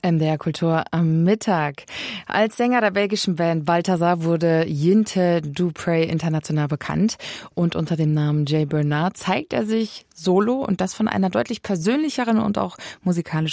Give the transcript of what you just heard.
MDR Kultur am Mittag. Als Sänger der belgischen Band Balthazar wurde Jinte Dupré international bekannt und unter dem Namen Jay Bernard zeigt er sich solo und das von einer deutlich persönlicheren und auch musikalisch